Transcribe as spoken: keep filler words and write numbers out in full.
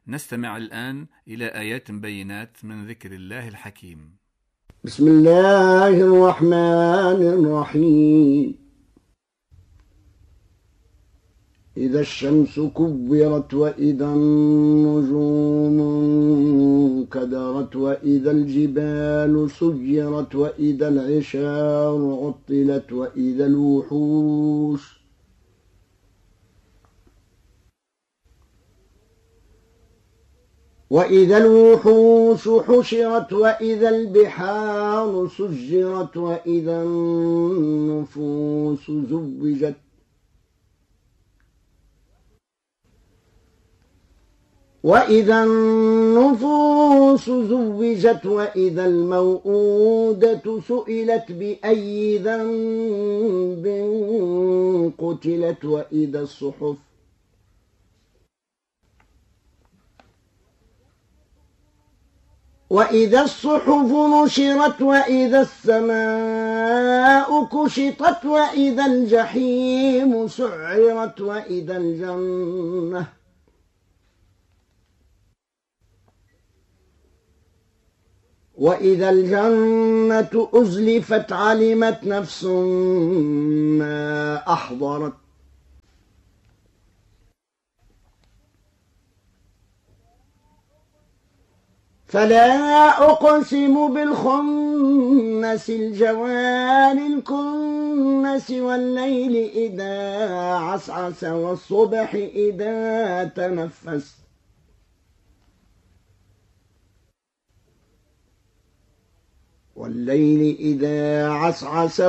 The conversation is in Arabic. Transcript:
نستمع الآن إلى آيات بينات من ذكر الله الحكيم. بسم الله الرحمن الرحيم. إذا الشمس كبرت وإذا النجوم انكدرت وإذا الجبال سيرت وإذا العشار عطلت وإذا الوحوش وإذا الوحوش حشرت وإذا البحار سجرت وإذا النفوس زوجت وإذا النفوس زوجت وإذا الموءودة سئلت بأي ذنب قتلت وإذا الصحف وإذا الصحف نشرت وإذا السماء كشطت وإذا الجحيم سعرت وإذا الجنة وإذا الجنة أزلفت علمت نفس ما أحضرت فلا أقسم بالخنس الجوار الكنس والليل إذا عسعس والصبح إذا تنفس والليل إذا عسعس